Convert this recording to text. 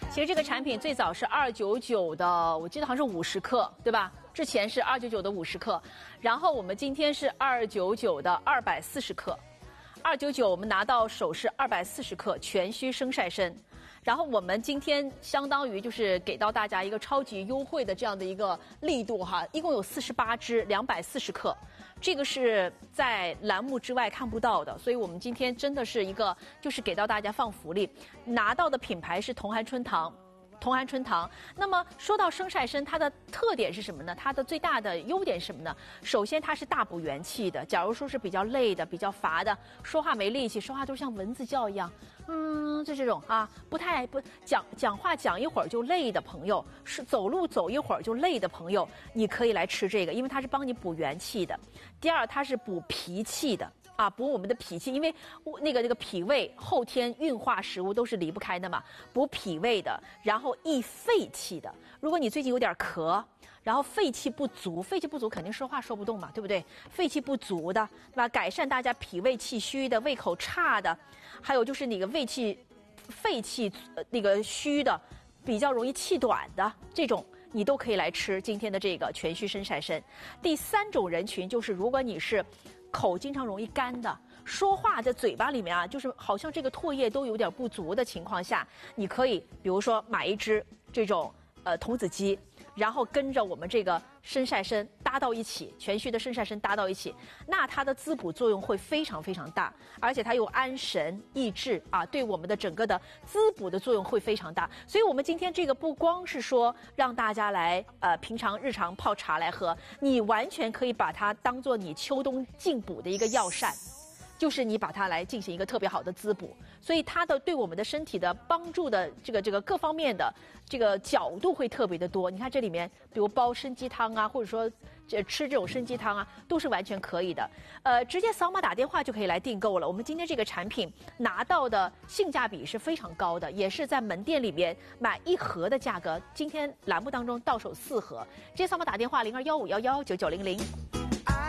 其实这个产品最早是299的，我记得好像是50克，对吧？之前是299的50克，然后我们今天是299的240克，299我们拿到手是240克全须生晒参，然后我们今天相当于就是给到大家一个超级优惠的这样的一个力度哈，一共有48支，240克。这个是在栏目之外看不到的，所以我们今天真的是一个就是给到大家放福利，拿到的品牌是同寒春堂。同寒春堂。那么说到生晒参，它的特点是什么呢？它的最大的优点是什么呢？首先它是大补元气的。假如说是比较累的、比较乏的，说话没力气，说话都像蚊子叫一样，就这种啊，不讲话讲一会儿就累的朋友，是走路走一会儿就累的朋友，你可以来吃这个，因为它是帮你补元气的。第二，它是补脾气的。啊，补我们的脾气，因为那个脾胃后天运化食物都是离不开的嘛，补脾胃的，然后益肺气的。如果你最近有点咳，然后肺气不足肯定说话说不动嘛，对不对？肺气不足的，对吧？改善大家脾胃气虚的、胃口差的，还有就是那个肺气那个虚的，比较容易气短的这种。你都可以来吃今天的这个全须生晒参。第三种人群就是如果你是口经常容易干的，说话在嘴巴里面啊，就是好像这个唾液都有点不足的情况下，你可以比如说买一只这种童子鸡，然后跟着我们这个生晒参搭到一起，全须的生晒参搭到一起，那它的滋补作用会非常非常大，而且它又安神益智啊，对我们的整个的滋补的作用会非常大。所以我们今天这个不光是说让大家来平常日常泡茶来喝，你完全可以把它当做你秋冬进补的一个药膳。就是你把它来进行一个特别好的滋补，所以它的对我们的身体的帮助的这个各方面的这个角度会特别的多。你看这里面，比如煲参鸡汤啊，或者说吃这种参鸡汤啊，都是完全可以的。直接扫码打电话就可以来订购了。我们今天这个产品拿到的性价比是非常高的，也是在门店里面买1盒的价格。今天栏目当中到手4盒，直接扫码打电话0215119990。